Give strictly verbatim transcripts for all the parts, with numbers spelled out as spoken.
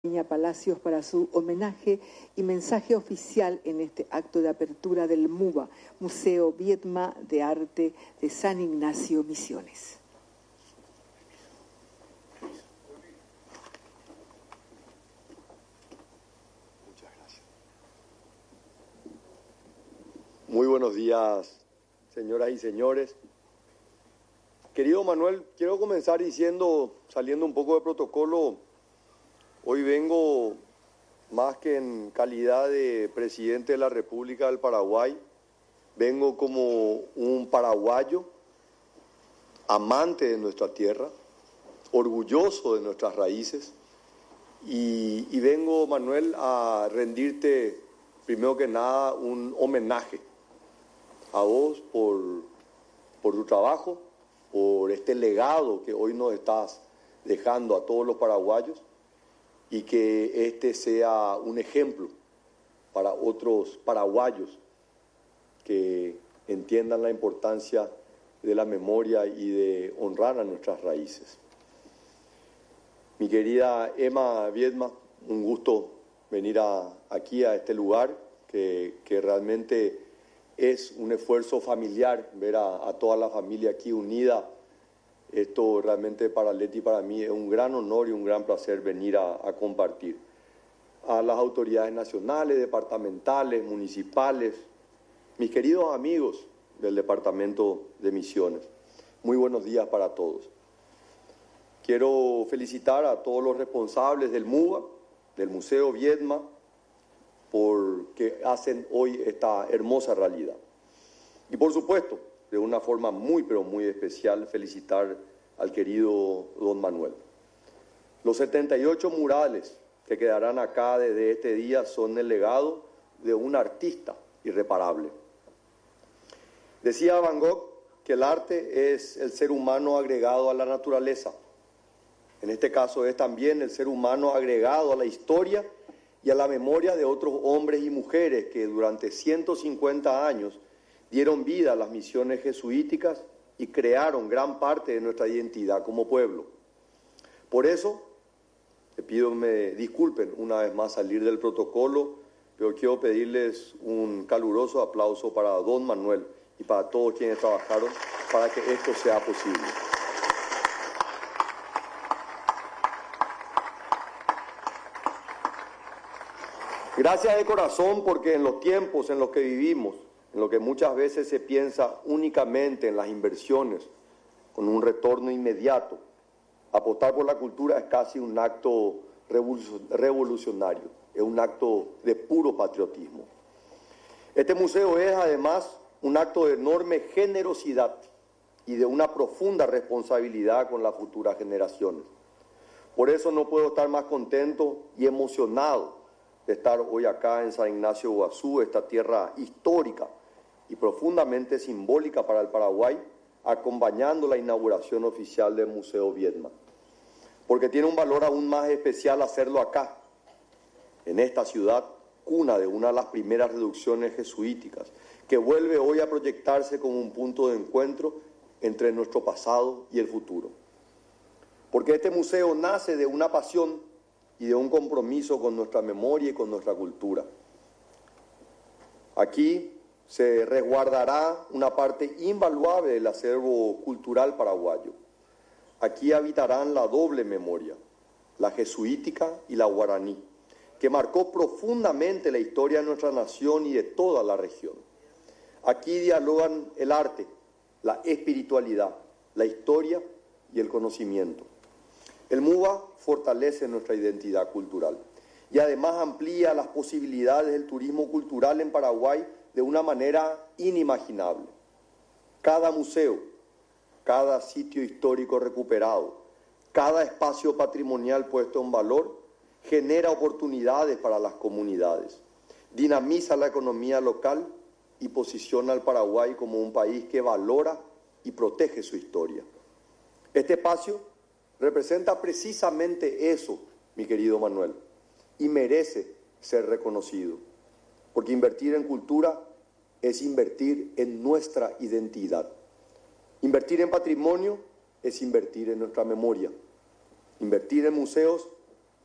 Palacios para su homenaje y mensaje oficial en este acto de apertura del MUBA, Museo Viedma de Arte de San Ignacio, Misiones. Muchas gracias. Muy buenos días, señoras y señores. Querido Manuel, quiero comenzar diciendo, saliendo un poco de protocolo, hoy vengo más que en calidad de presidente de la República del Paraguay, vengo como un paraguayo, amante de nuestra tierra, orgulloso de nuestras raíces y, y vengo, Manuel, a rendirte primero que nada un homenaje a vos por, por tu trabajo, por este legado que hoy nos estás dejando a todos los paraguayos, y que este sea un ejemplo para otros paraguayos que entiendan la importancia de la memoria y de honrar a nuestras raíces. Mi querida Emma Viedma, un gusto venir a, aquí a este lugar, que, que realmente es un esfuerzo familiar ver a, a toda la familia aquí unida. Esto realmente para Leti y para mí es un gran honor y un gran placer venir a, a compartir. A las autoridades nacionales, departamentales, municipales, mis queridos amigos del Departamento de Misiones, muy buenos días para todos. Quiero felicitar a todos los responsables del MUBA, del Museo Viedma, porque hacen hoy esta hermosa realidad. Y por supuesto, de una forma muy, pero muy especial, felicitar al querido don Manuel. Los setenta y ocho murales que quedarán acá desde este día son el legado de un artista irreparable. Decía Van Gogh que el arte es el ser humano agregado a la naturaleza. En este caso es también el ser humano agregado a la historia y a la memoria de otros hombres y mujeres que durante ciento cincuenta años dieron vida a las misiones jesuíticas y crearon gran parte de nuestra identidad como pueblo. Por eso, te pido que me disculpen una vez más salir del protocolo, pero quiero pedirles un caluroso aplauso para don Manuel y para todos quienes trabajaron para que esto sea posible. Gracias de corazón, porque en los tiempos en los que vivimos, en lo que muchas veces se piensa únicamente en las inversiones, con un retorno inmediato, apostar por la cultura es casi un acto revolucionario, es un acto de puro patriotismo. Este museo es además un acto de enorme generosidad y de una profunda responsabilidad con las futuras generaciones. Por eso no puedo estar más contento y emocionado de estar hoy acá en San Ignacio Iguazú, esta tierra histórica y profundamente simbólica para el Paraguay, acompañando la inauguración oficial del Museo Viedma. Porque tiene un valor aún más especial hacerlo acá, en esta ciudad, cuna de una de las primeras reducciones jesuíticas, que vuelve hoy a proyectarse como un punto de encuentro entre nuestro pasado y el futuro. Porque este museo nace de una pasión y de un compromiso con nuestra memoria y con nuestra cultura. Aquí se resguardará una parte invaluable del acervo cultural paraguayo. Aquí habitarán la doble memoria, la jesuítica y la guaraní, que marcó profundamente la historia de nuestra nación y de toda la región. Aquí dialogan el arte, la espiritualidad, la historia y el conocimiento. El MUBA fortalece nuestra identidad cultural y además amplía las posibilidades del turismo cultural en Paraguay de una manera inimaginable. Cada museo, cada sitio histórico recuperado, cada espacio patrimonial puesto en valor genera oportunidades para las comunidades, dinamiza la economía local y posiciona al Paraguay como un país que valora y protege su historia. Este espacio representa precisamente eso, mi querido Manuel, y merece ser reconocido, porque invertir en cultura es invertir en nuestra identidad. Invertir en patrimonio es invertir en nuestra memoria. Invertir en museos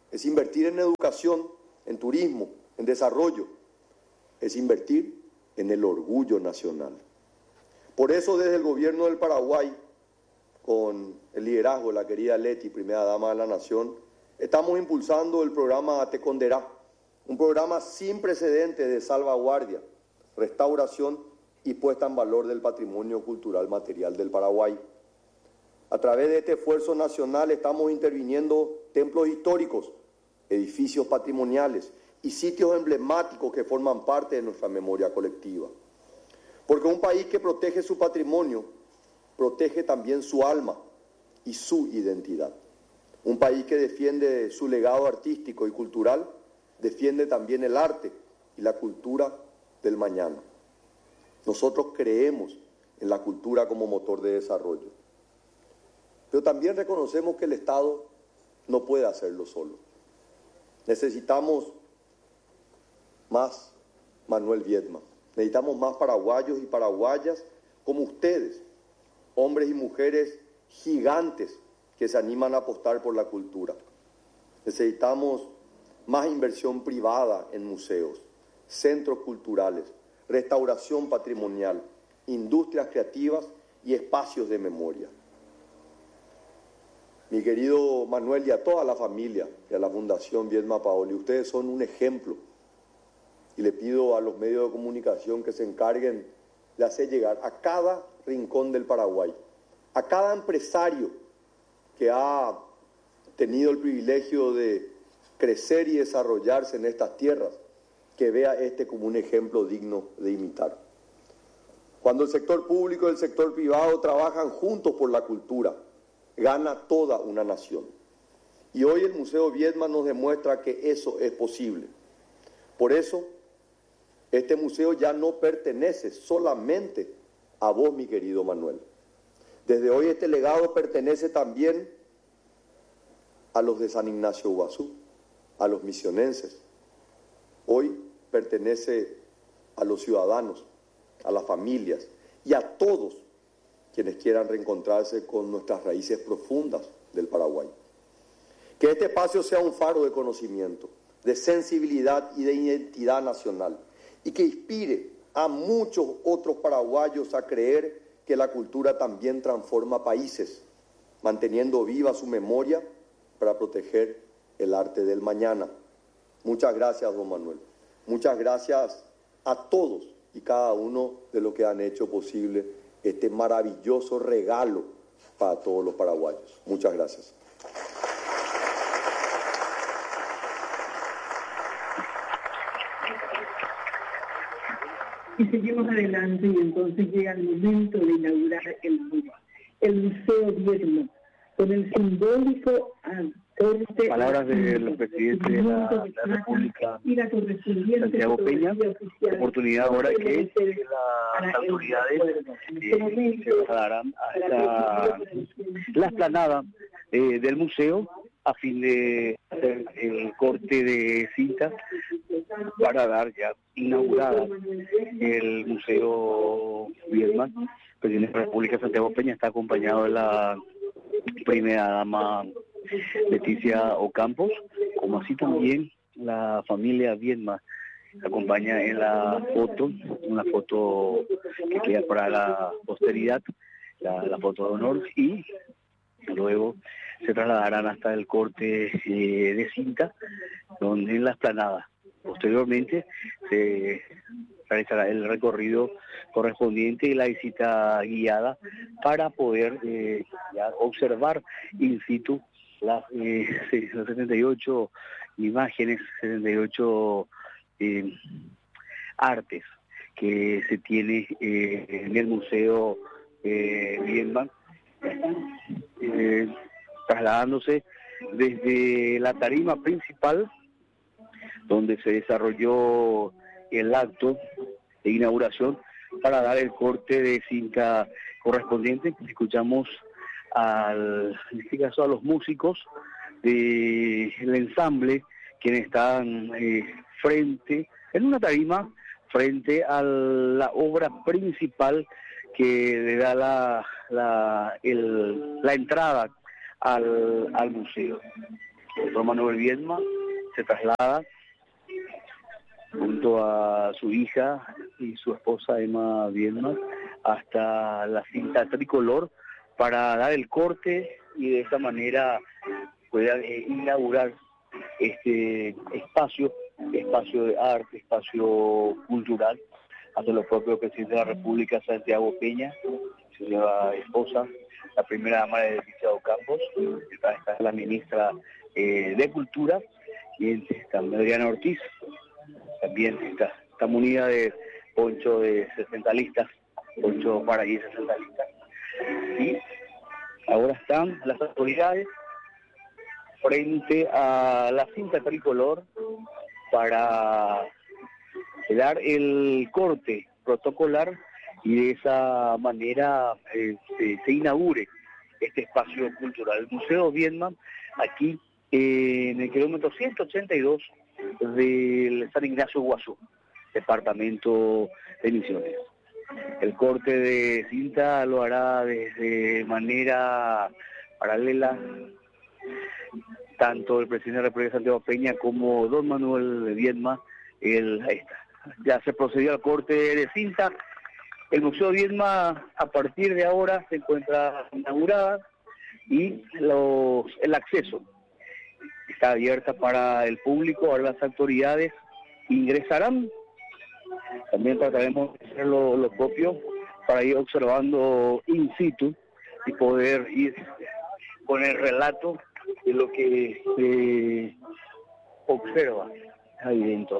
es invertir en educación, en turismo, en desarrollo, es invertir en el orgullo nacional. Por eso desde el gobierno del Paraguay, con el liderazgo de la querida Leti, primera dama de la Nación, estamos impulsando el programa Teconderá, un programa sin precedentes de salvaguardia, restauración y puesta en valor del patrimonio cultural material del Paraguay. A través de este esfuerzo nacional estamos interviniendo templos históricos, edificios patrimoniales y sitios emblemáticos que forman parte de nuestra memoria colectiva. Porque un país que protege su patrimonio, protege también su alma y su identidad. Un país que defiende su legado artístico y cultural, defiende también el arte y la cultura del mañana. Nosotros creemos en la cultura como motor de desarrollo. Pero también reconocemos que el Estado no puede hacerlo solo. Necesitamos más Manuel Viedma. Necesitamos más paraguayos y paraguayas como ustedes, hombres y mujeres gigantes que se animan a apostar por la cultura. Necesitamos más inversión privada en museos, centros culturales, restauración patrimonial, industrias creativas y espacios de memoria. Mi querido Manuel y a toda la familia y a la Fundación Viedma Paoli, ustedes son un ejemplo y le pido a los medios de comunicación que se encarguen de hacer llegar a cada rincón del Paraguay, a cada empresario que ha tenido el privilegio de crecer y desarrollarse en estas tierras, que vea este como un ejemplo digno de imitar. Cuando el sector público y el sector privado trabajan juntos por la cultura, gana toda una nación. Y hoy el Museo Viedma nos demuestra que eso es posible. Por eso, este museo ya no pertenece solamente a vos, mi querido Manuel. Desde hoy este legado pertenece también a los de San Ignacio Iguazú, a los misionenses. Hoy pertenece a los ciudadanos, a las familias y a todos quienes quieran reencontrarse con nuestras raíces profundas del Paraguay. Que este espacio sea un faro de conocimiento, de sensibilidad y de identidad nacional, y que inspire a muchos otros paraguayos a creer que la cultura también transforma países, manteniendo viva su memoria para proteger el arte del mañana. Muchas gracias, don Manuel. Muchas gracias a todos y cada uno de los que han hecho posible este maravilloso regalo para todos los paraguayos. Muchas gracias. Y seguimos adelante y entonces llega el momento de inaugurar el MUBA, el Museo Viedma, con el simbólico aporte... Palabras de los presidentes de la, de la República, Santiago Peña, oportunidad ahora que las autoridades eh, se trasladarán hasta la explanada eh, del museo a fin de hacer el corte de cinta para dar ya inaugurada el Museo Viedma. El presidente de la República, Santiago Peña, está acompañado de la primera dama Leticia Ocampos, como así también la familia Viedma acompaña en la foto, una foto que queda para la posteridad, la, la foto de honor, y luego se trasladarán hasta el corte eh, de cinta, donde en la explanada. Posteriormente se realizará el recorrido correspondiente y la visita guiada para poder eh, ya observar in situ las eh, setenta y ocho imágenes, setenta y ocho eh, artes que se tiene eh, en el Museo eh, Viedma, eh, trasladándose desde la tarima principal donde se desarrolló el acto de inauguración para dar el corte de cinta correspondiente. Escuchamos al, en este caso a los músicos del ensamble quienes están eh, frente, en una tarima, frente a la obra principal que le da la, la, el, la entrada al, al museo. el doctor Manuel Viedma se traslada junto a su hija y su esposa Emma Viedma hasta la cinta tricolor para dar el corte y de esa manera pueda eh, inaugurar este espacio, espacio de arte, espacio cultural, hace lo propio el presidente de la República, Santiago Peña, su señora esposa, la primera dama de Liceo Campos, está, está la ministra eh, de Cultura, y está Adriana Ortiz, también está, está munida de poncho de sesentalistas, poncho paraguay sesentalistas, y ahora están las autoridades frente a la cinta tricolor para dar el corte protocolar y de esa manera eh, se, se inaugure este espacio cultural. El Museo Viedma, aquí eh, en el kilómetro ciento ochenta y dos del San Ignacio Guazú, departamento de Misiones. El corte de cinta lo hará de manera paralela tanto el presidente de la República, Santiago Peña, como don Manuel Viedma. El, ahí está. Ya se procedió al corte de cinta. El Museo Viedma, a partir de ahora, se encuentra inaugurada y los, el acceso está abierta para el público. Ahora las autoridades ingresarán. También trataremos de hacer lo, lo propio para ir observando in situ y poder ir con el relato de lo que se observa ahí dentro.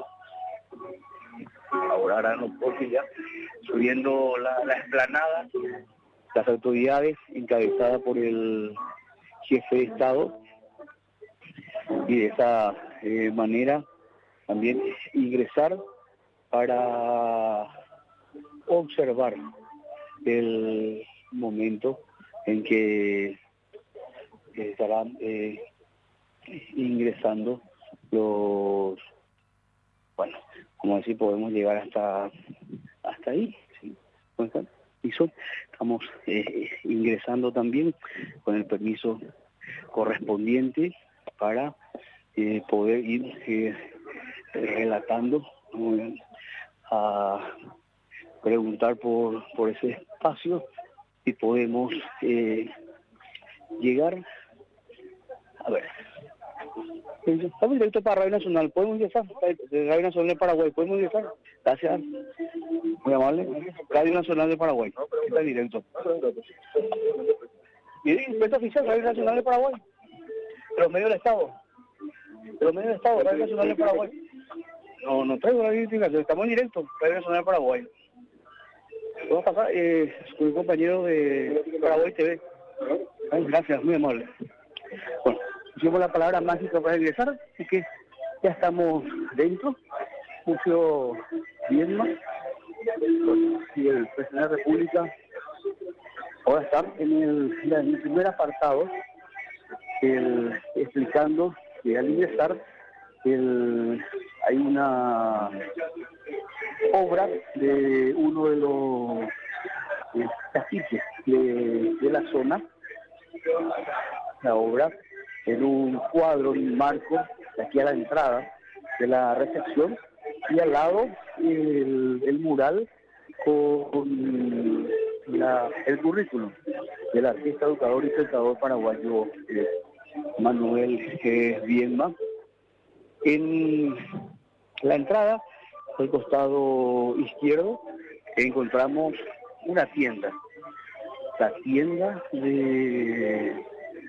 Ahora harán un poco ya, subiendo la, la explanada, las autoridades encabezadas por el jefe de Estado, y de esa eh, manera también ingresar para observar el momento en que estarán eh, ingresando los, bueno, como decir, podemos llegar hasta hasta ahí, ¿sí? Piso. Estamos eh, ingresando también con el permiso correspondiente para eh, poder ir eh, relatando, eh, a preguntar por, por ese espacio y podemos eh, llegar. A ver, estamos directo para Radio Nacional, podemos ingresar, de Radio Nacional de Paraguay, podemos ingresar, gracias, muy amable, Radio Nacional de Paraguay, está directo. Y inspector oficial, Radio Nacional de Paraguay, de los medios del Estado, de los medios del Estado, Radio Nacional de Paraguay. No, no traigo la identificación, estamos en directo, Radio Nacional de Paraguay. Vamos a pasar eh, con mi compañero de Paraguay T V. Ay, gracias, muy amable. Bueno, hicimos la palabra mágica para ingresar, así que ya estamos dentro. Museo Viedma y el presidente de la República ahora está en el, en el primer apartado, el, explicando que al ingresar el, hay una obra de uno de los eh, caciques de, de la zona. La obra en un cuadro, en un marco, aquí a la entrada de la recepción, y al lado el, el mural con la, el currículum del artista, educador y pensador paraguayo eh, Manuel eh, Viedma. En la entrada, al costado izquierdo, encontramos una tienda, la tienda de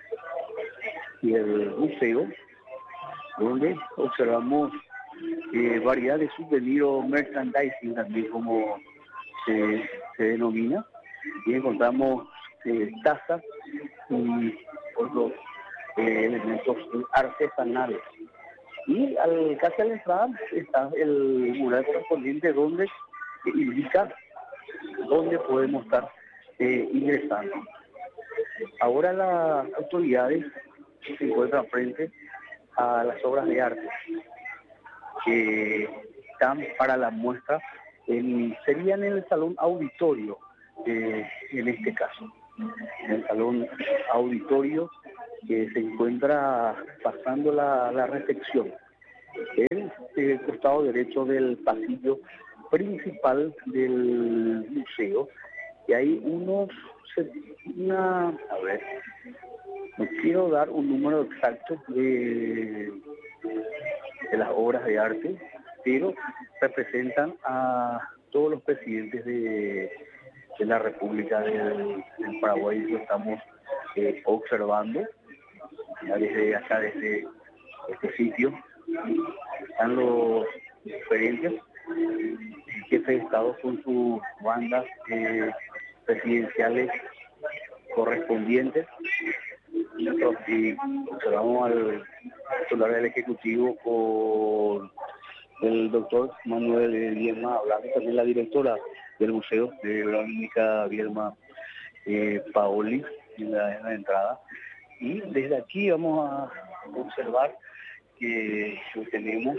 del museo, donde observamos eh, variedad de souvenirs o merchandising, también como se, se denomina, y encontramos eh, tazas y otros eh, elementos artesanales. Y al, casi a la entrada está el mural correspondiente donde indica dónde podemos estar eh, ingresando. Ahora las autoridades se encuentran frente a las obras de arte que están para la muestra, en, serían en el salón auditorio, eh, en este caso, en el salón auditorio que se encuentra pasando la, la recepción en el costado derecho del pasillo principal del museo, y hay unos, una, a ver, no quiero dar un número exacto de, de las obras de arte, pero representan a todos los presidentes de, de la República del, del Paraguay. Lo estamos eh, observando ya desde acá, desde este sitio. Están los diferentes jefes de Estado con sus bandas eh, presidenciales correspondientes. Nosotros sí observamos al titular del Ejecutivo con el doctor Manuel Viedma, hablando también la directora del museo, de la única Viedma eh, Paoli, en la, en la entrada. Y desde aquí vamos a observar que tenemos,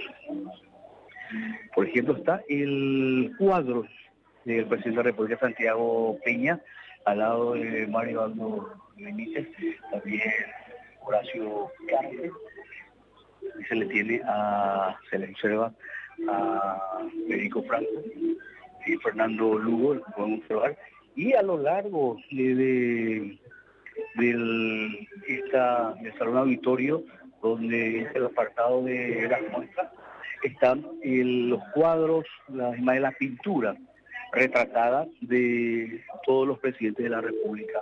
por ejemplo, está el cuadro del presidente de la República, Santiago Peña, al lado de Mario Aldo Benítez, también Horacio Cartes, y se le tiene a, se le observa a Federico Franco y Fernando Lugo, lo podemos observar, y a lo largo de, de del, esta, del salón auditorio, donde es el apartado de las muestras, están el, los cuadros, las imágenes, la pintura retratada de todos los presidentes de la República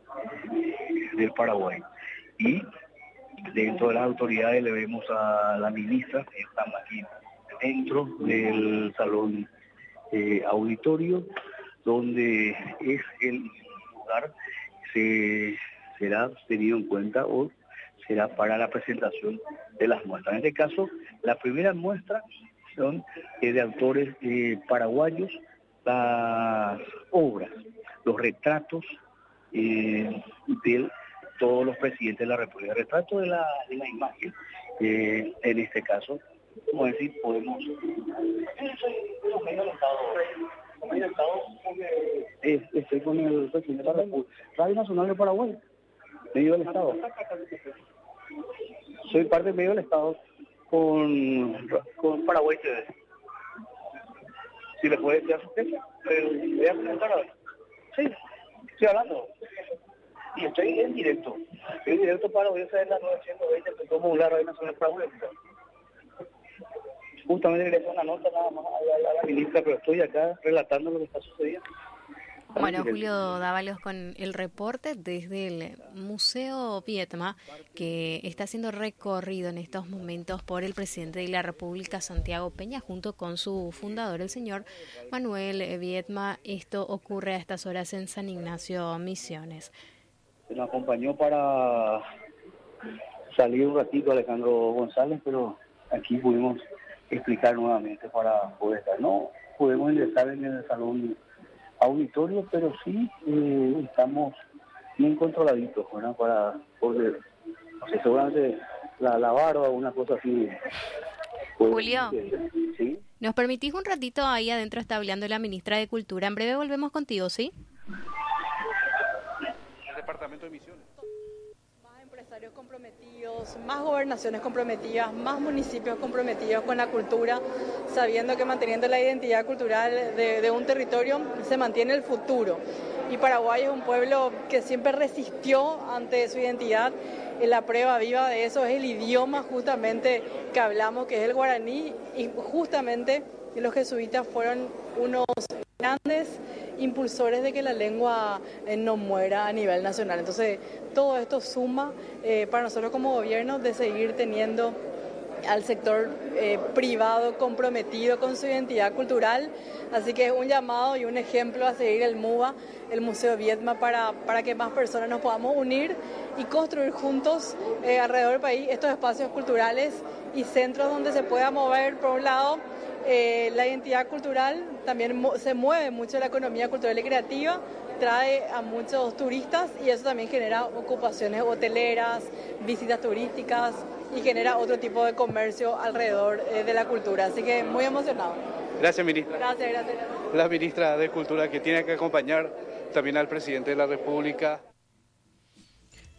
del Paraguay. Y dentro de las autoridades le vemos a la ministra, que está aquí dentro del salón eh, auditorio, donde es el lugar que será tenido en cuenta o será para la presentación de las muestras. En este caso, la primera muestra son eh, de autores eh, paraguayos, las obras, los retratos eh, de todos los presidentes de la República, el retrato de la, de la imagen. Eh, en este caso, como decir, podemos... Eh, estoy con el presidente de la República, Radio Nacional de Paraguay, medio del Estado. Soy parte del medio del Estado con, con Paraguay T V. Si le puede decir a su jefe, le voy a presentar a ver. Sí, estoy hablando. Y estoy en directo. Estoy en directo para hoy, esa es la novecientos veinte que tomo la Radio Nacional de Paraguay. Justamente le hice una nota nada más a la, a la ministra, pero estoy acá relatando lo que está sucediendo. Bueno, Julio Dávalos con el reporte desde el Museo Viedma, que está siendo recorrido en estos momentos por el presidente de la República, Santiago Peña, junto con su fundador, el señor Manuel Viedma. Esto ocurre a estas horas en San Ignacio, Misiones. Se nos acompañó para salir un ratito Alejandro González, pero aquí pudimos explicar nuevamente para poder estar. No podemos ingresar en el salón auditorio, pero sí eh, estamos bien controladitos, ¿verdad? Para poder, no sé, seguramente la, la barba o una cosa así. Pues, Julio, ¿sí? ¿Nos permitís un ratito ahí adentro? Está hablando la ministra de Cultura. En breve volvemos contigo, ¿sí? El departamento de Misiones. Más empresarios comprometidos, más gobernaciones comprometidas, más municipios comprometidos con la cultura, sabiendo que manteniendo la identidad cultural de, de un territorio se mantiene el futuro. Y Paraguay es un pueblo que siempre resistió ante su identidad. La prueba viva de eso es el idioma justamente que hablamos, que es el guaraní, y justamente los jesuitas fueron unos grandes impulsores de que la lengua eh, no muera a nivel nacional. Entonces, todo esto suma eh, para nosotros como gobierno de seguir teniendo al sector eh, privado comprometido con su identidad cultural. Así que es un llamado y un ejemplo a seguir el MUBA, el Museo Viedma, para, para que más personas nos podamos unir y construir juntos eh, alrededor del país estos espacios culturales y centros donde se pueda mover, por un lado, eh, la identidad cultural, también se mueve mucho la economía cultural y creativa, trae a muchos turistas y eso también genera ocupaciones hoteleras, visitas turísticas y genera otro tipo de comercio alrededor eh, de la cultura. Así que muy emocionado. Gracias, ministra. Gracias, gracias. La ministra de Cultura, que tiene que acompañar también al presidente de la República.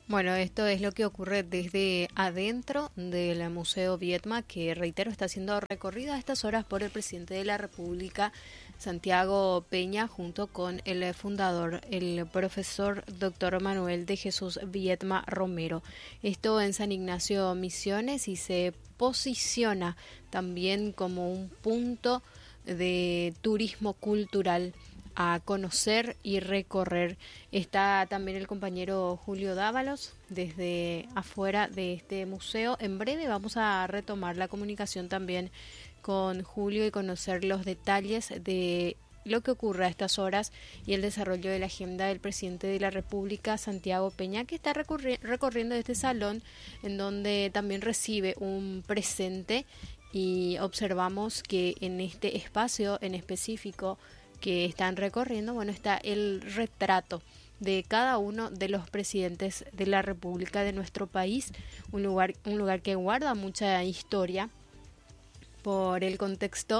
Bueno, esto es lo que ocurre desde adentro del Museo Viedma, que, reitero, está siendo recorrido a estas horas por el presidente de la República, Santiago Peña, junto con el fundador, el profesor doctor Manuel de Jesús Viedma Romero. Esto en San Ignacio Misiones, y se posiciona también como un punto de turismo cultural a conocer y recorrer. Está también el compañero Julio Dávalos desde afuera de este museo. En breve vamos a retomar la comunicación también con Julio y conocer los detalles de lo que ocurre a estas horas y el desarrollo de la agenda del presidente de la República, Santiago Peña, que está recorri- recorriendo este salón, en donde también recibe un presente, y observamos que en este espacio en específico que están recorriendo, bueno, está el retrato de cada uno de los presidentes de la República de nuestro país, un lugar, un lugar que guarda mucha historia por el contexto,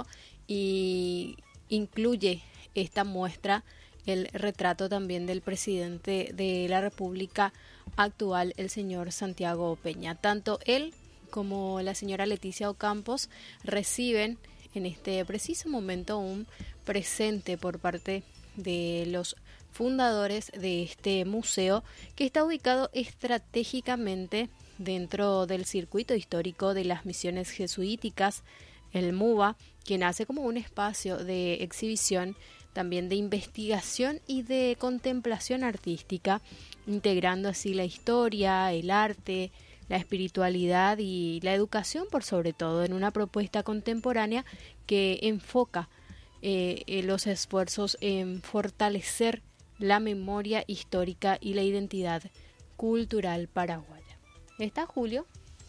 y incluye esta muestra el retrato también del presidente de la República actual, el señor Santiago Peña. Tanto él como la señora Leticia Ocampos reciben en este preciso momento un presente por parte de los fundadores de este museo, que está ubicado estratégicamente dentro del circuito histórico de las misiones jesuíticas, el MUBA, que nace como un espacio de exhibición, también de investigación y de contemplación artística, integrando así la historia, el arte, la espiritualidad y la educación por sobre todo, en una propuesta contemporánea que enfoca eh, los esfuerzos en fortalecer la memoria histórica y la identidad cultural paraguaya. ¿Está Julio?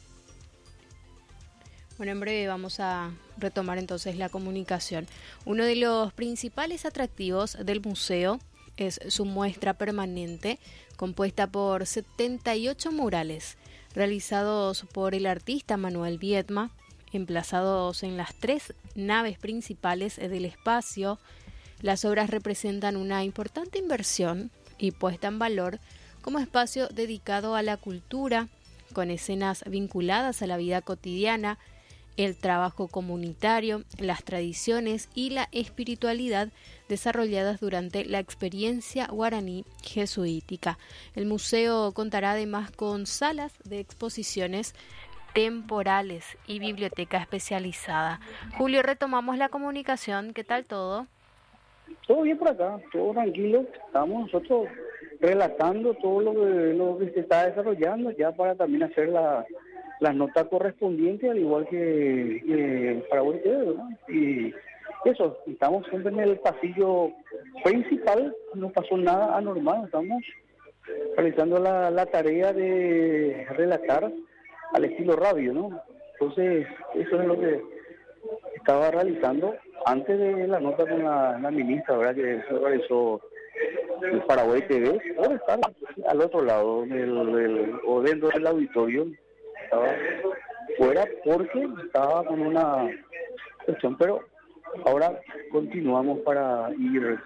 Bueno, en breve vamos a retomar entonces la comunicación. Uno de los principales atractivos del museo es su muestra permanente, compuesta por setenta y ocho murales, realizados por el artista Manuel Viedma, emplazados en las tres naves principales del espacio. Las obras representan una importante inversión y puesta en valor como espacio dedicado a la cultura, con escenas vinculadas a la vida cotidiana, el trabajo comunitario, las tradiciones y la espiritualidad desarrolladas durante la experiencia guaraní jesuítica. El museo contará además con salas de exposiciones temporales y biblioteca especializada. Julio, retomamos la comunicación. ¿Qué tal todo? Todo bien por acá, todo tranquilo. Estamos nosotros relatando todo lo que, lo que se está desarrollando, ya para también hacer la, las notas correspondientes, al igual que, que Paraguay T V, ¿verdad? Y eso, estamos siempre en el pasillo principal, no pasó nada anormal, estamos realizando la, la tarea de relatar al estilo radio, ¿no? Entonces, eso es lo que estaba realizando antes de la nota con la, la ministra, ¿verdad? Que se realizó el Paraguay T V, por estar al otro lado del, del, o dentro del auditorio. Estaba fuera porque estaba con una cuestión, pero ahora continuamos para ir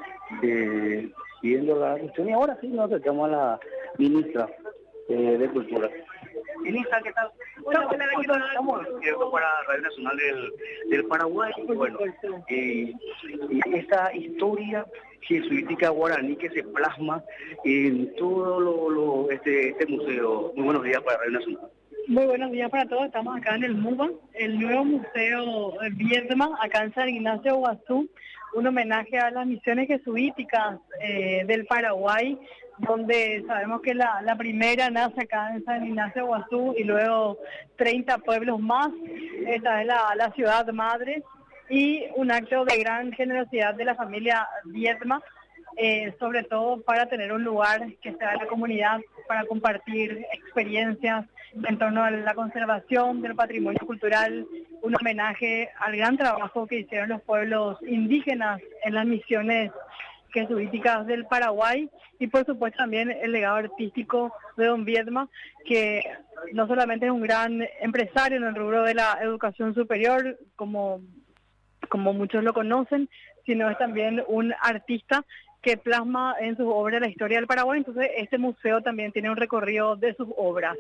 eh, viendo la cuestión, y ahora sí nos acercamos a la ministra eh, de Cultura. Ministra, ¿qué tal? Bueno, estamos para Radio Nacional del, del Paraguay, y bueno, eh, esta historia jesuítica guaraní que se plasma en todo lo, lo, este, este museo. Muy buenos días para Radio Nacional. Muy buenos días para todos. Estamos acá en el MUBA, el nuevo museo Viedma, acá en San Ignacio Guazú, un homenaje a las misiones jesuíticas eh, del Paraguay, donde sabemos que la, la primera nace acá en San Ignacio Guazú y luego treinta pueblos más. Esta es la, la ciudad madre, y un acto de gran generosidad de la familia Viedma, eh, sobre todo para tener un lugar que sea de la comunidad, para compartir experiencias en torno a la conservación del patrimonio cultural, un homenaje al gran trabajo que hicieron los pueblos indígenas en las misiones jesuíticas del Paraguay, y por supuesto también el legado artístico de don Viedma, que no solamente es un gran empresario en el rubro de la educación superior, como, como muchos lo conocen, sino es también un artista que plasma en sus obras la historia del Paraguay, entonces este museo también tiene un recorrido de sus obras.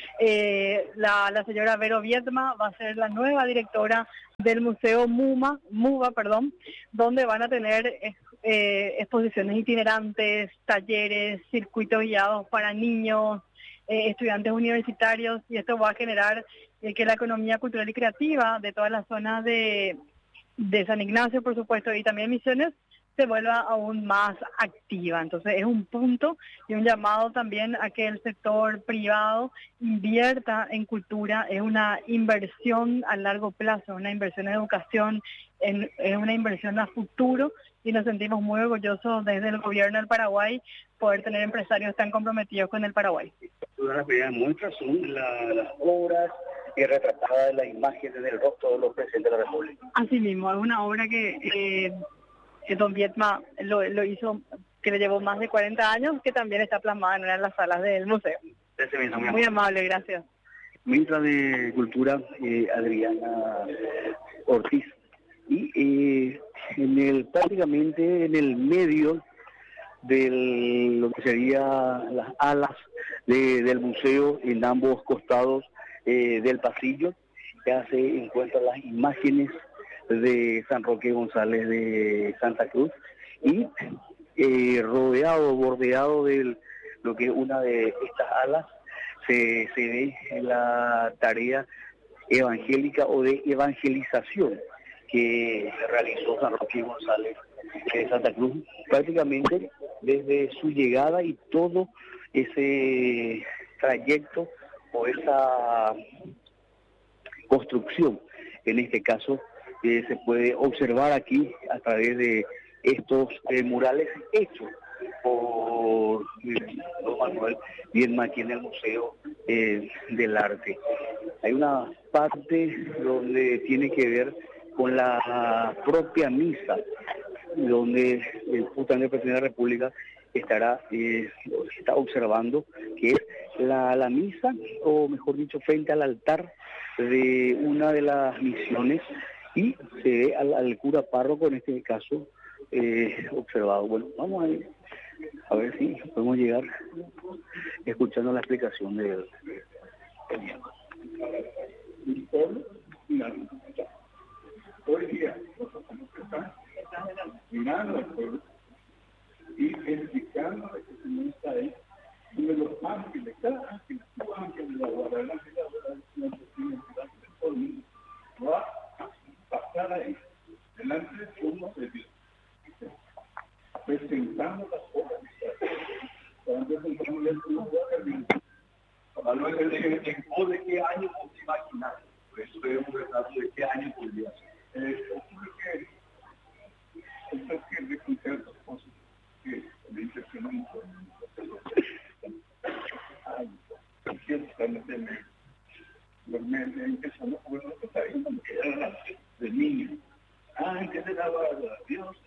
Eh, la, la señora Vero Viedma va a ser la nueva directora del Museo MUMA, MUBA, perdón, donde van a tener eh, exposiciones itinerantes, talleres, circuitos guiados para niños, eh, estudiantes universitarios, y esto va a generar eh, que la economía cultural y creativa de todas las zonas de, de San Ignacio, por supuesto, y también Misiones, se vuelva aún más activa. Entonces es un punto y un llamado también a que el sector privado invierta en cultura. Es una inversión a largo plazo, una inversión en educación, en, es una inversión a futuro, y nos sentimos muy orgullosos desde el gobierno del Paraguay poder tener empresarios tan comprometidos con el Paraguay. Una de las primeras muestras son la, las obras y retratadas de las imágenes del rostro de los presidentes de la República. Así mismo, es una obra que eh, que don Viedma lo, lo hizo, que le llevó más de cuarenta años, que también está plasmada en una de las salas del museo. Mismo, muy, muy amable, gracias. Ministra de Cultura, eh, Adriana Ortiz, y eh, en el prácticamente en el medio de lo que serían las alas de, del museo, en ambos costados eh, del pasillo, ya se encuentran las imágenes de San Roque González de Santa Cruz, y eh, rodeado, bordeado de lo que es una de estas alas, se, se ve la tarea evangélica o de evangelización que realizó San Roque González de Santa Cruz, prácticamente desde su llegada y todo ese trayecto o esa construcción, en este caso, que se puede observar aquí a través de estos eh, murales hechos por eh, don Manuel Viedma aquí en el Museo eh, del Arte. Hay una parte donde tiene que ver con la propia misa, donde el justamente presidente de la República estará eh, está observando, que es la, la misa, o mejor dicho, frente al altar de una de las misiones, y se ve al, al cura párroco en este caso eh, observado. Bueno, vamos a ver, a ver si podemos llegar escuchando la explicación del hoy día nosotros estamos mirando al pueblo y verificando que el Señor está ahí, uno de los ángeles, cada ángel, tu ángel de la guarda, el ángel de la guarda, el Señor de todo el mundo, va a pasar ahí, delante del trono de Dios, presentando las obras de Dios. Cuando presentamos el trono de Dios, Manuel, ¿en pos de qué año podemos imaginar? Por eso debemos tratar de qué año podría ser. Eh, ocurre que esto es que el concierto cosas que le impresionó mucho. Ay, ¿quién está en el medio? Me empezó a jugar lo que está viendo, porque era de niño. Ah, ¿qué le daba a Dios?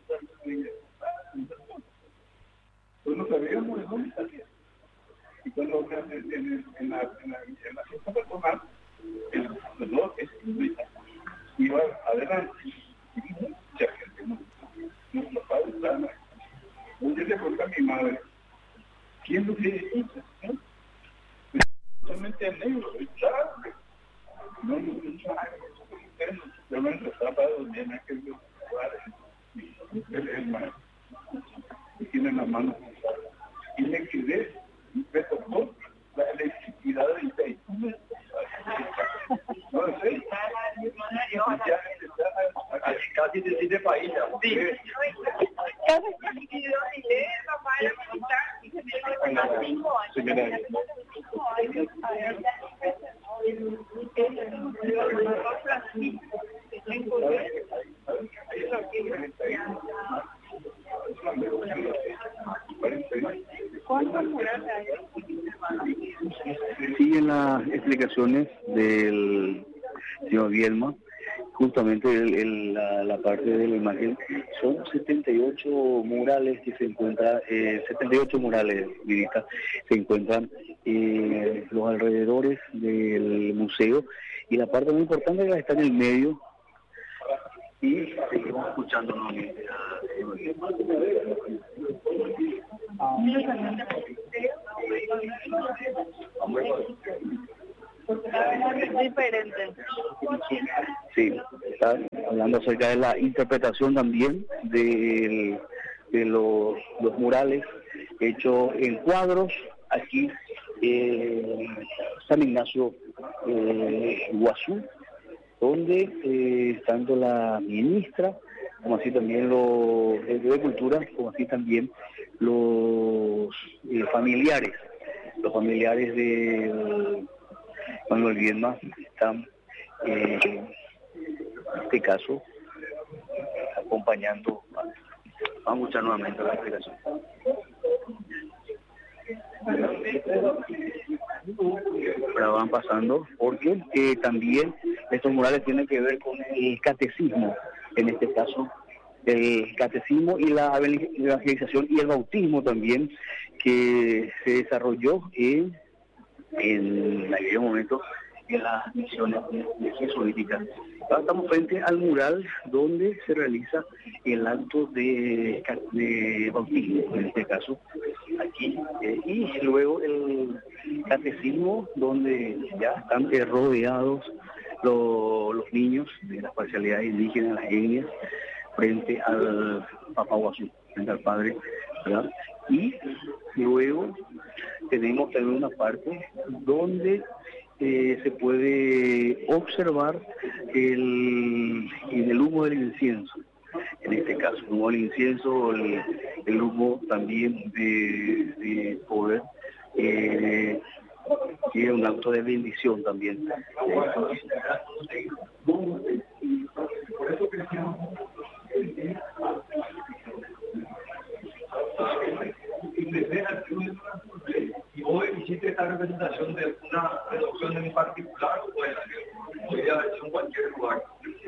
Pues no sabíamos de dónde salía. Y cuando en, en, en, la, en, la, en la fiesta personal, el sacerdote es jesuita, iba adelante y mucha gente, ¿no? Nuestros padres estaban ahí. Un día le pregunté a mi madre, ¿quién lo tiene eso, señor? Solamente el negro, el charle. No, no, no, no, yo me empezaba a dormir en aquel lugar, él es maestro, y tiene la mano y me quedé, me tocó la electricidad del vehículo. No sé, casi te siente país. Sí. Casi te papá era militar y se me dio hace cinco años. Siguen las explicaciones del señor Viedma, justamente el, el, la, la parte de la imagen. Son setenta y ocho murales que se encuentran, eh, setenta y ocho murales, Mirita, se encuentran eh, los alrededores del museo, y la parte muy importante es que está en el medio, y seguimos escuchando nuevamente. Diferente. Sí, está hablando acerca de la interpretación también de, de los, los murales hechos en cuadros aquí en San Ignacio, eh, Iguazú, donde eh, tanto la ministra como así también los de, de Cultura, como así también los eh, familiares, los familiares de Manuel Viedma están eh, en este caso acompañando. Vamos a escuchar nuevamente la explicación. Pero van pasando porque eh, también estos murales tienen que ver con el catecismo, en este caso el catecismo y la evangelización y el bautismo también que se desarrolló en, en aquellos momentos en las misiones jesuíticas. Ahora estamos frente al mural donde se realiza el acto de, de bautismo, en este caso, aquí, eh, y luego el catecismo donde ya están eh, rodeados lo, los niños de las parcialidades indígenas, las etnias, frente al Papa Iguazú, frente al Padre, ¿verdad? Y luego tenemos también una parte donde eh, se puede observar el, el humo del incienso, en este caso, el humo del incienso, el, el humo también de, de poder, eh, que es un acto de bendición también. Y hoy hiciste esta representación de una reducción en particular, o podría haber sido en cualquier lugar.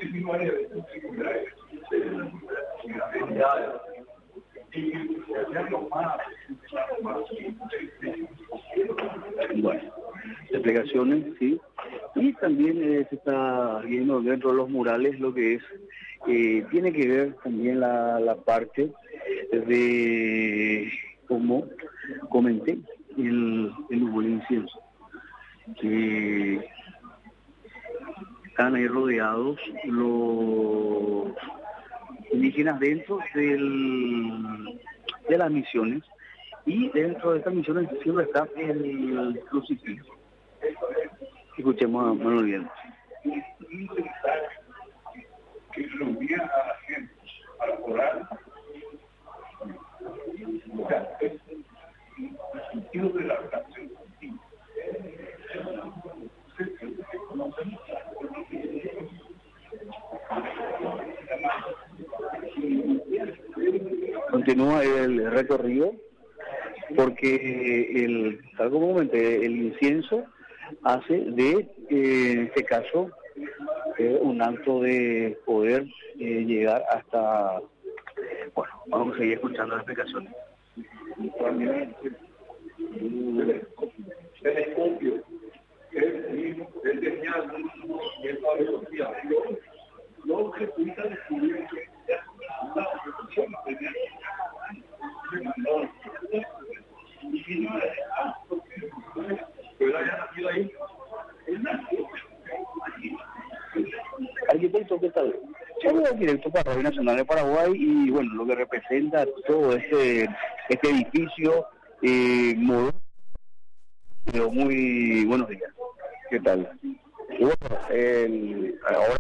Bueno, explicaciones, sí. Y también eh, se está viendo dentro de los murales lo que es, eh, tiene que ver también la, la parte de, como comenté, el, el humo del incienso, que están ahí rodeados los indígenas dentro del, de las misiones, y dentro de estas misiones siempre está el crucifijo. Escuchemos a Manuel Viedma. Que reunía a la gente para orar. O sea, es el sentido de la oración. Continúa el recorrido porque el, tal como comenté, el incienso hace de, eh, en este caso, eh, un acto de poder eh, llegar hasta... Bueno, vamos a seguir escuchando las explicaciones. El escopio, el mismo, el tenía y el velocidad. Los jesuitas descubrieron que la revolución tenía y no pero haya nacido ahí. Arquitecto, ¿qué tal? Soy arquitecto para Radio Nacional de Paraguay y bueno, lo que representa todo este, este edificio eh, moderno. Muy buenos días. ¿Qué tal? Y bueno, el, ahora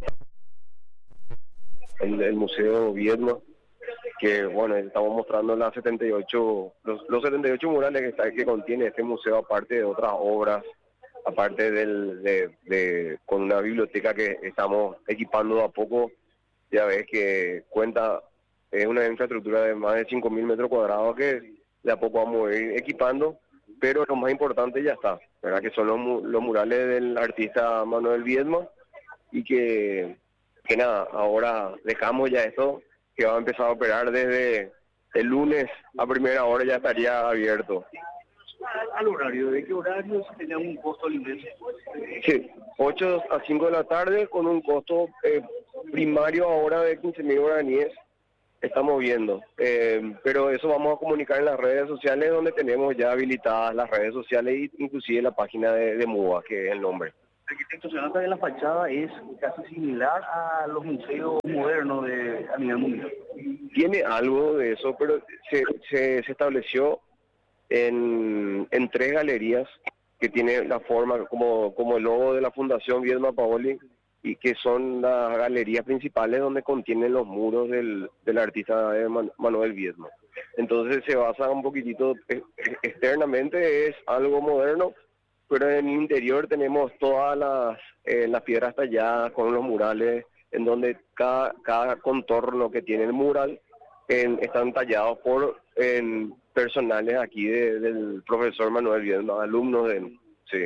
el, el Museo Viedma, que bueno, estamos mostrando las setenta y ocho, los, los setenta y ocho murales que, está, que contiene este museo, aparte de otras obras, aparte del, de, de con una biblioteca que estamos equipando de a poco. Ya ves que cuenta, es una infraestructura de más de cinco mil metros cuadrados que de a poco vamos a ir equipando, pero lo más importante ya está, ¿verdad? Que son los, los murales del artista Manuel Viedma, y que, que nada, ahora dejamos ya esto, que va a empezar a operar desde el lunes a primera hora, ya estaría abierto. Al horario, ¿de qué horario se tenía un costo al ingreso? Sí, ocho a cinco de la tarde con un costo eh, primario ahora de quince mil guaraníes. Estamos viendo, eh, pero eso vamos a comunicar en las redes sociales donde tenemos ya habilitadas las redes sociales e inclusive la página de, de MUBA, que es el nombre. Arquitecto, se nota que la fachada es casi similar a los museos modernos de, a nivel mundial. Tiene algo de eso, pero se, se, se estableció en, en tres galerías que tiene la forma como, como el logo de la Fundación Viedma Paoli, y que son las galerías principales donde contienen los muros del, del artista Manuel Viedma. Entonces se basa un poquitito, externamente es algo moderno, pero en el interior tenemos todas las, eh, las piedras talladas con los murales, en donde cada, cada contorno que tiene el mural en, están tallados por en, personales aquí de, del profesor Manuel Viedma, alumnos de él. Sí.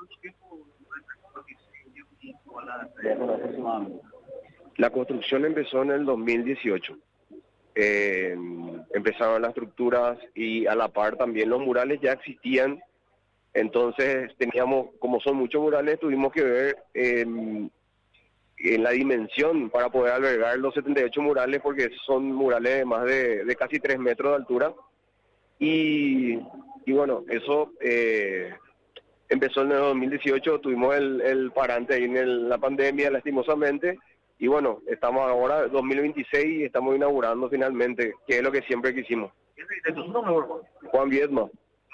La construcción empezó en el dos mil dieciocho. Eh, empezaron las estructuras y a la par también los murales ya existían. Entonces teníamos, como son muchos murales, tuvimos que ver eh, en la dimensión para poder albergar los setenta y ocho murales, porque son murales de más de, de casi tres metros de altura. Y, y bueno, eso eh, empezó en el dos mil dieciocho, tuvimos el, el parante ahí en el, la pandemia, lastimosamente, y bueno, estamos ahora en dos mil veintiséis y estamos inaugurando finalmente, que es lo que siempre quisimos. Juan Viedma.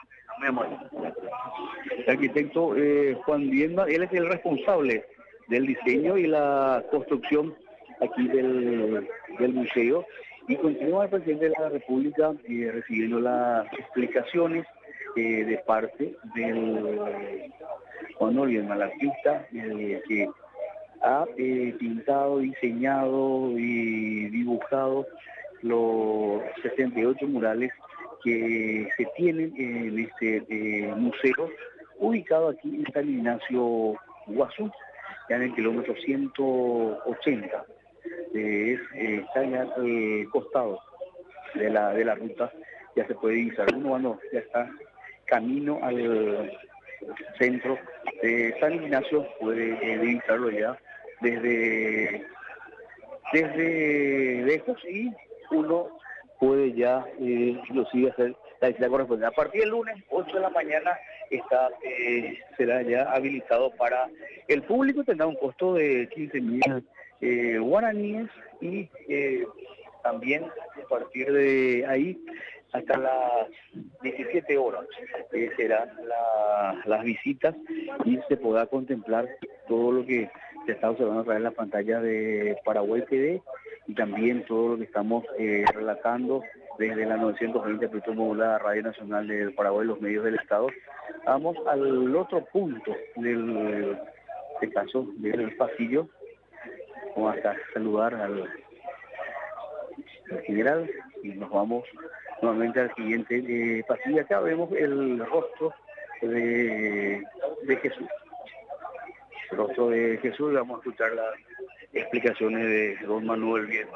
El arquitecto eh, Juan Viedma, él es el responsable del diseño y la construcción aquí del, del museo, y continúa el presidente de la República eh, recibiendo las explicaciones eh, de parte del Juan Viedma, el artista eh, que ha eh, pintado, diseñado y dibujado los setenta y ocho murales que se tienen en este eh, museo, ubicado aquí en San Ignacio, Guazú, ya en el kilómetro ciento ochenta. Eh, es, eh, está ya al eh, costado de la de la ruta, ya se puede divisar. Uno cuando ya está camino al centro de San Ignacio puede eh, divisarlo ya desde, desde lejos, y uno puede ya eh, inclusive hacer la visita correspondiente. A partir del lunes, ocho de la mañana, está eh, será ya habilitado para el público, tendrá un costo de quince mil eh, guaraníes, y eh, también a partir de ahí hasta las diecisiete horas eh, serán la, las visitas, y se podrá contemplar todo lo que se está observando a través de la pantalla de Paraguay T V, y también todo lo que estamos eh, relatando desde la novecientos veinte amplitud modulada Radio Nacional del Paraguay, los medios del Estado. Vamos al otro punto del este caso del pasillo. Vamos a saludar al, al general y nos vamos nuevamente al siguiente eh, pasillo. Acá vemos el rostro de, de Jesús. El rostro de Jesús, y vamos a escuchar las explicaciones de don Manuel Viedma.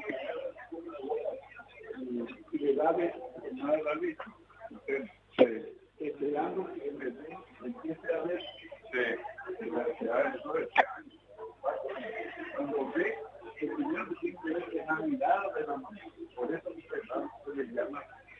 Esperando que empiece a ver estudiando simplemente en la mirada de la mano. Por eso se le llama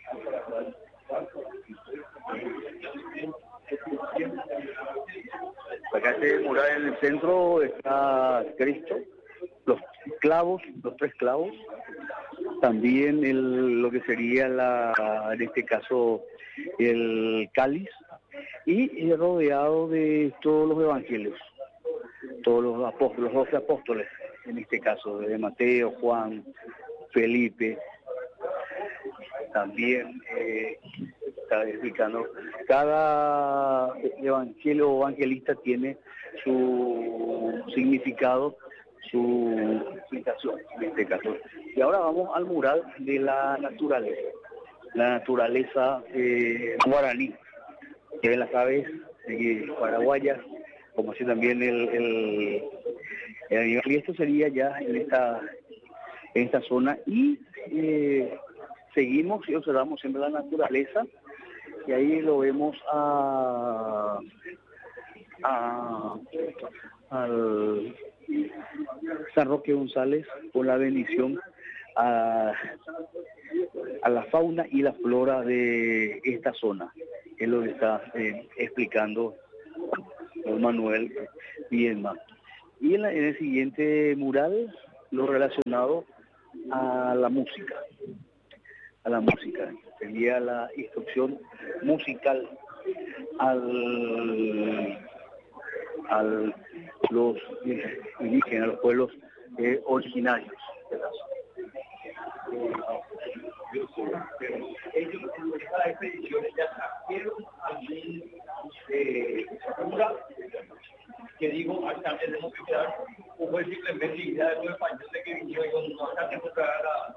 acá este mural en el centro está Cristo, los clavos, los tres clavos, también el, lo que sería la, en este caso el cáliz, y rodeado de todos los evangelios, todos los apóstoles, los doce apóstoles, en este caso de Mateo, Juan, Felipe. También eh, está explicando, cada evangelio o evangelista tiene su significado, su explicación en este caso. Y ahora vamos al mural de la naturaleza, la naturaleza eh, guaraní, que ven las aves eh, paraguayas, como así también el, el, el animal. Y esto sería ya en esta, en esta zona, y eh, seguimos y observamos siempre la naturaleza y ahí lo vemos a, a al San Roque González con la bendición a, a la fauna y la flora de esta zona. Es lo que está eh, explicando don Manuel Viedma. Y en, la, en el siguiente mural, lo relacionado a la música, a la música, sería la instrucción musical al, al los eh, indígenas, los pueblos eh, originarios de la zona. Ellos en estas expediciones ya trajeron allí eh, cultura, que digo, acá tenemos que quedar, o fue simplemente idea de los españoles que vinieron y cuando no acá tenemos que dar a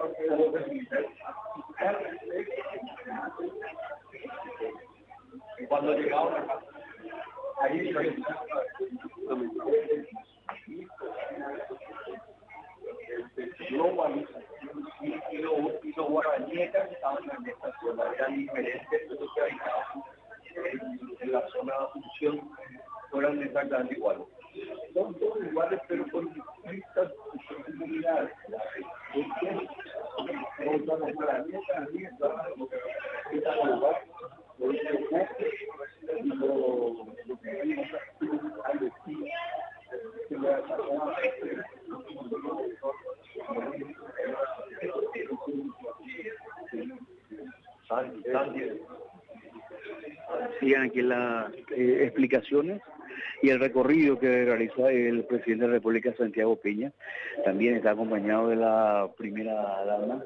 cuando llegaron acá, ahí y los guaraníes que estaban en esta zona eran diferentes de los que habitaban en la zona de Asunción, no eran exactamente iguales. Son todos iguales, pero con distintas comunidades. Sigan aquí las eh, explicaciones y el recorrido que realiza el presidente de la República, Santiago Peña. También está acompañado de la primera dama.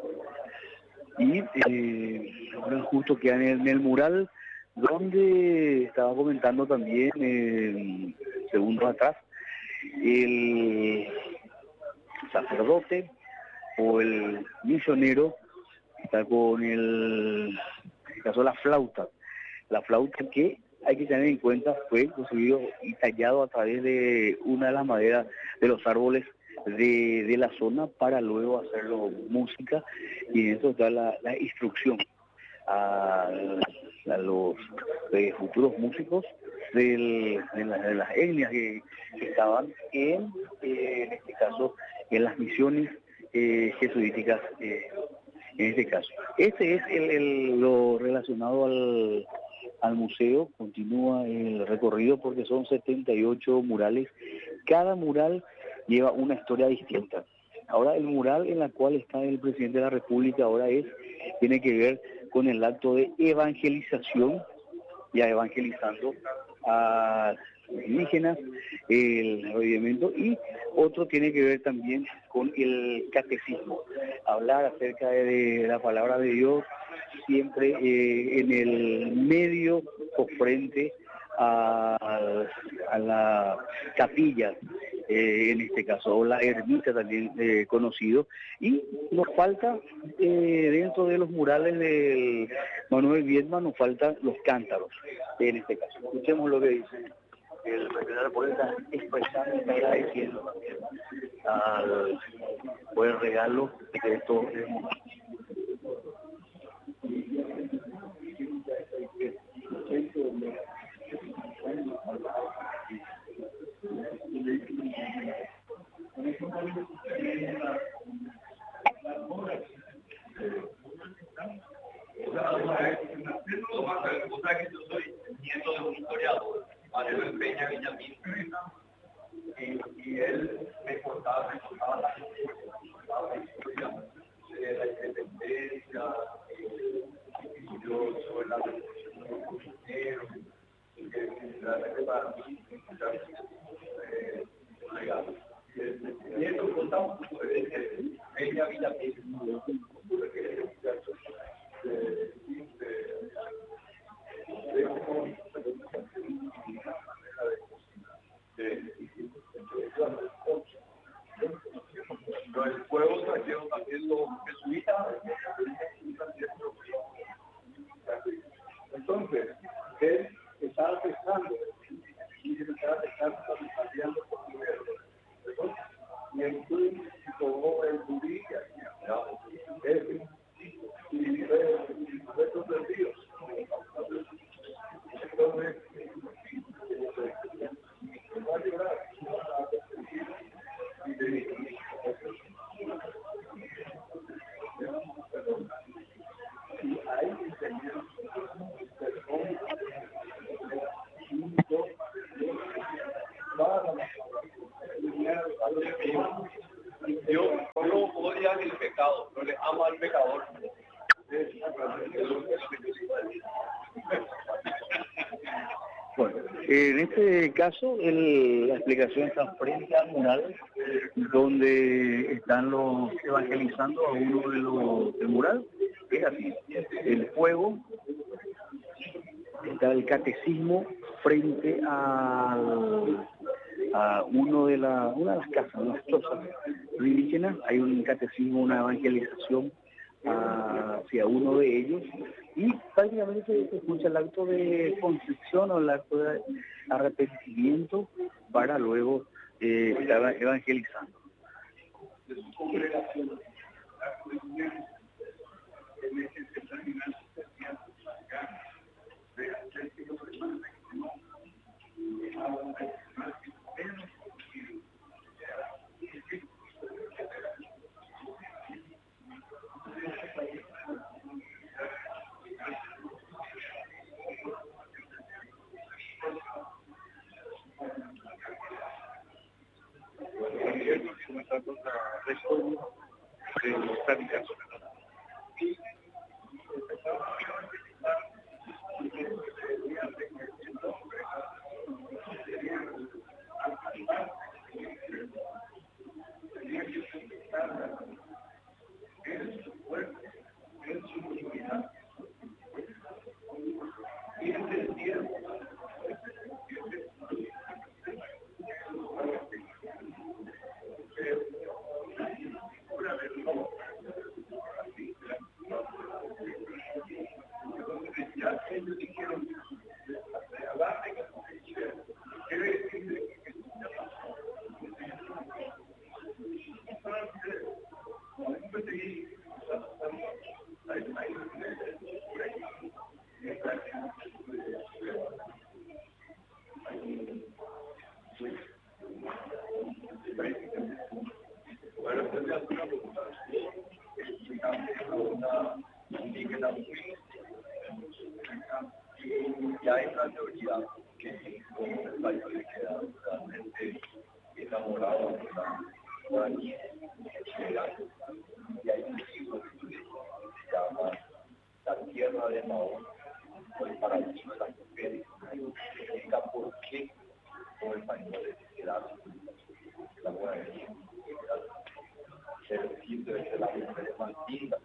Y eh, ahora justo queda en el, en el mural donde estaba comentando también, eh, segundos atrás, el sacerdote o el misionero está con el, en el caso de la flauta, la flauta que hay que tener en cuenta fue construido y tallado a través de una de las maderas de los árboles de, de la zona para luego hacerlo música, y en eso está la, la instrucción a, a los eh, futuros músicos del, de, la, de las etnias que, que estaban en, eh, en este caso, en las misiones eh, jesuíticas, eh, en este caso. Este es el, el, lo relacionado al, al museo. Continúa el recorrido porque son setenta y ocho murales. Cada mural lleva una historia distinta. Ahora el mural en la cual está el presidente de la República ahora es, tiene que ver con el acto de evangelización, ya evangelizando a los indígenas, el avivamiento, y otro tiene que ver también con el catecismo, hablar acerca de, de la palabra de Dios, siempre eh, en el medio o frente a, a la capilla, eh, en este caso, o la ermita también eh, conocido. Y nos falta, eh, dentro de los murales de Manuel Viedma, nos faltan los cántaros, en este caso. Escuchemos lo que dice el presidente de la República, expresando, está agradeciendo también al buen regalo de estos murales. Yo soy nieto de un historiador, Manuel Peña Villamil, y, y él me contaba, me contaba la historia de la independencia, y yo sobre la revolución de los que realmente para mí eh, regalo. Y esto contamos de Peña Villamil, el fuego trajeron también los jesuitas. Entonces, él estaba pensando, y se estaba pensando cambiando por primero. Y el club tomó el budilla, ese, y fue perdidos. Dios odia el pecado, no le ama al pecador. Bueno, en este caso el, la explicación está frente al mural donde están los evangelizando a uno de los del mural. Es así, el fuego, está el catecismo frente al, a uno de la, una de las casas, unas chozas indígenas. Hay un catecismo, una evangelización hacia uno de ellos, y prácticamente se, se escucha el acto de constricción o el acto de arrepentimiento para luego eh, estar evangelizando. Ya hay una teoría que como el español queda realmente enamorado de la guaraní, y hay un libro que se llama La Tierra de Mahón, o el paraíso de las mujeres, que explica por qué como españoles se quedaron la guaraní, se recibe desde las mujeres más lindas.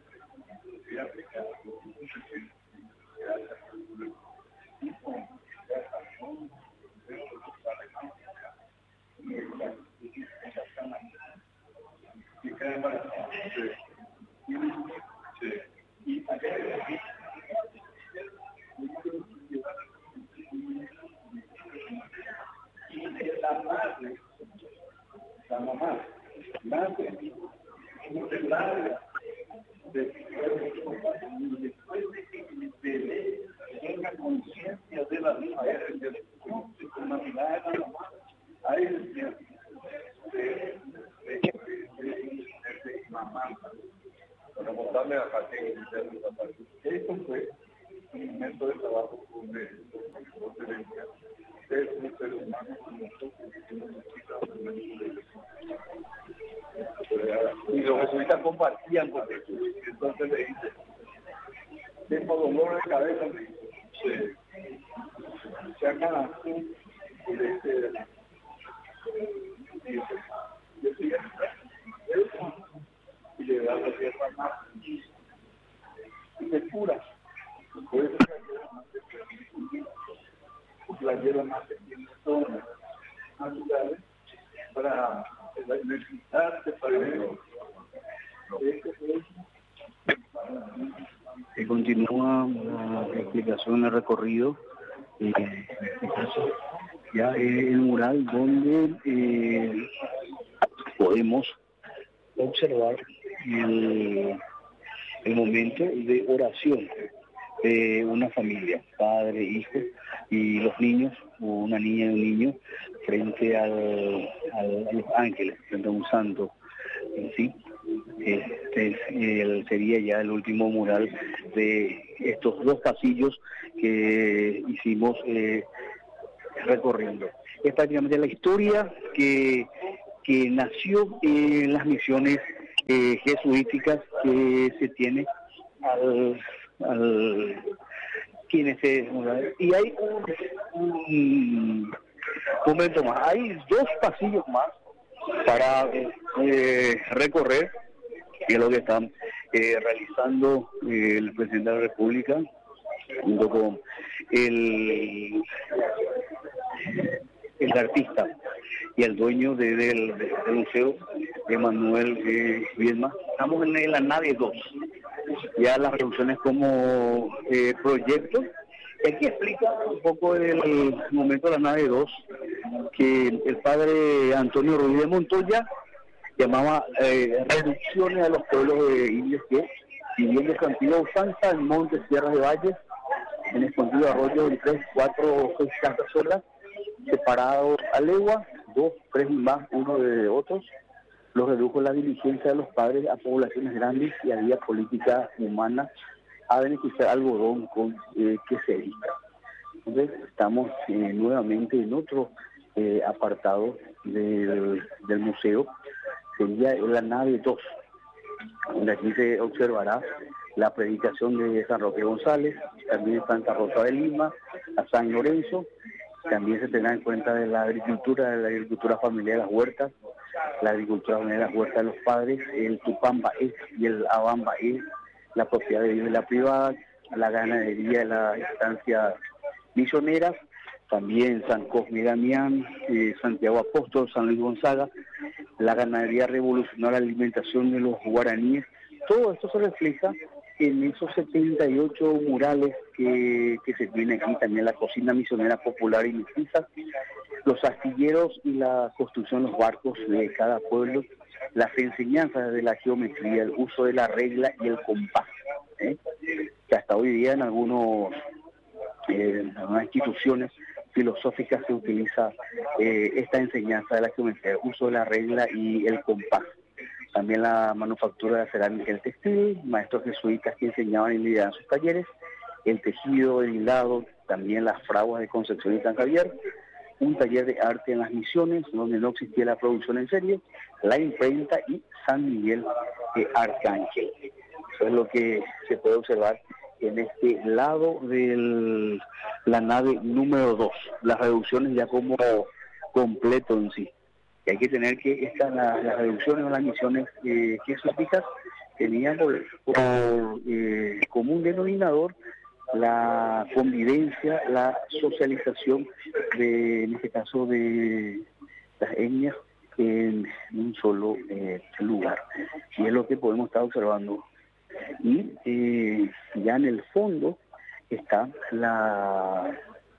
La madre, la mamá, madre, larga, después de que el bebé tenga conciencia de la vida, de una mirada de la mamá, a él de mamá. Para montarme a Jaque, esto fue un método de trabajo donde es un ser humano como nosotros que necesitamos una y los jesuitas compartían con Jesús. Entonces le dice, tengo dolor de cabeza, me dice, se sacan así y le dice, yo sigue y le da la tierra más y se cura. Por eso la hierba más en zonas naturales para necesitarse para el que continúa la explicación del recorrido, eh, en este caso ya el mural donde eh, podemos observar el, el momento de oración de una familia, padre, hijo y los niños, una niña y un niño, frente al, al, a los ángeles, frente a un santo. ¿Sí? Este es el, sería ya el último mural de estos dos pasillos que hicimos eh, recorriendo. Es prácticamente la historia que, que nació en las misiones eh, jesuíticas que se tiene al, al quienes se y hay un, un momento más, hay dos pasillos más para eh, recorrer, que es lo que están eh, realizando eh, el presidente de la República junto con el el artista y el dueño de, del, del museo, Emanuel eh, Viedma. Estamos en la nave dos, ya las reducciones como eh, proyecto. Aquí explica un poco el momento de la nave dos, que el padre Antonio Ruiz de Montoya llamaba eh, reducciones a los pueblos de indios que vivían de Santiago Santa, en Montes, Sierras de Valles, en escondido arroyo en tres, cuatro o seis casas solas, separados a legua, dos, tres y más uno de otros. Los redujo la diligencia de los padres a poblaciones grandes y había política humana a beneficiar al algodón con eh, que se edita. Entonces estamos eh, nuevamente en otro eh, apartado del, del museo, sería la nave dos, donde aquí se observará la predicación de San Roque González, también Santa Rosa de Lima, a San Lorenzo. También se tendrá en cuenta de la agricultura, de la agricultura familiar de las huertas, la agricultura familiar de las huertas de los padres, el Tupamba es y el Abamba es, la propiedad de la privada, la ganadería de las estancias misioneras, también San Cosme y Damián, eh, Santiago Apóstol, San Luis Gonzaga, la ganadería revolucionaria, la alimentación de los guaraníes. Todo esto se refleja en esos setenta y ocho murales que, que se tienen aquí, también la cocina misionera popular y mestiza, los astilleros y la construcción de los barcos de cada pueblo, las enseñanzas de la geometría, el uso de la regla y el compás, ¿eh? que hasta hoy día en algunos eh, en algunas instituciones filosóficas se utiliza eh, esta enseñanza de la geometría, el uso de la regla y el compás. También la manufactura de la cerámica y el textil, maestros jesuitas que enseñaban y lideraban sus talleres, el tejido, el hilado, también las fraguas de Concepción y San Javier, un taller de arte en las misiones, donde no existía la producción en serie, la imprenta y San Miguel de Arcángel. Eso es lo que se puede observar en este lado de la nave número dos, las reducciones ya como completo en sí. Y hay que tener que estas las, las reducciones o las misiones eh, jesuíticas tenían por, por eh, común denominador la convivencia, la socialización de, en este caso, de las etnias en un solo eh, lugar. Y es lo que podemos estar observando. Y eh, ya en el fondo está la,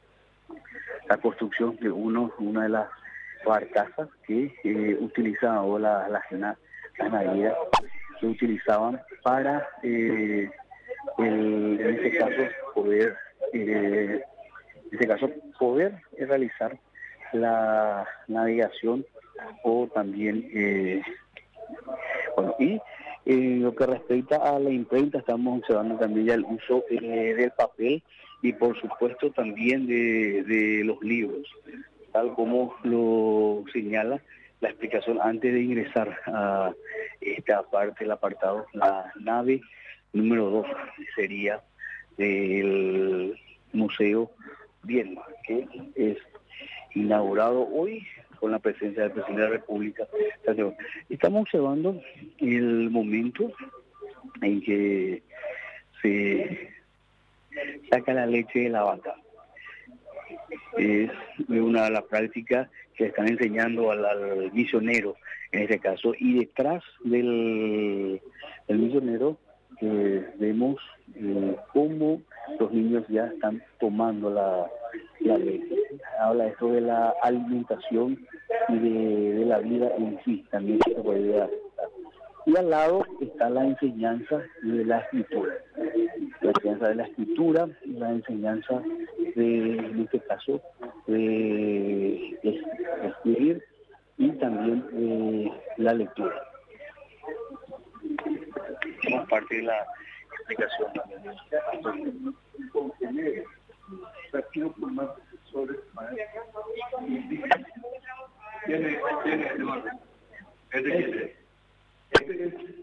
la construcción de uno, una de las barcazas que eh, utilizaban, o la, la cena ganadera, que utilizaban para, eh, el, en este caso, poder, eh, en este caso, poder realizar la navegación o también, eh, bueno, y en lo que respecta a la imprenta, estamos observando también ya el uso eh, del papel y por supuesto también de, de los libros, tal como lo señala la explicación antes de ingresar a esta parte del apartado. La nave número dos sería del Museo Viedma, que es inaugurado hoy con la presencia del presidente de la República. Estamos observando el momento en que se saca la leche de la vaca. Es una de las prácticas que están enseñando al, al misionero en este caso, y detrás del, del misionero eh, vemos eh, cómo los niños ya están tomando la, la leche. Habla esto de la alimentación y de, de la vida en sí, también se puede dar. Y al lado está la enseñanza de la escritura, la enseñanza de la escritura, la enseñanza de, en este caso, de, de escribir y también de la lectura. Como parte de la explicación también. Quiero formar profesores, maestros. ¿Quién es? ¿Quién es? ¿Este quién es? Este es